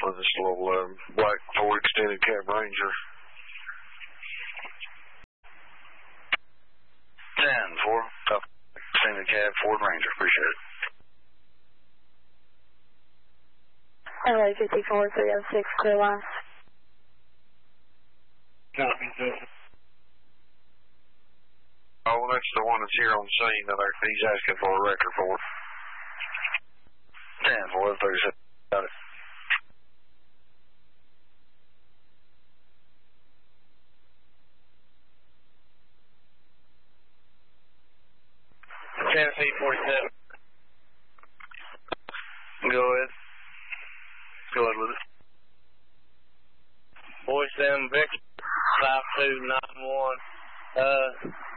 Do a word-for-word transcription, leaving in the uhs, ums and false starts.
for this little um, black Ford extended cab Ranger. ten four, top extended cab Ford Ranger. Appreciate it. L A fifty-four three oh six, clear line. Copy, Joseph. Oh, well, that's the one that's here on scene that he's asking for a record for. ten four, thirty-seven. Got it. Tennessee forty-seven. Go ahead. Go ahead with it. forty-seven Victor, five two nine one. Uh,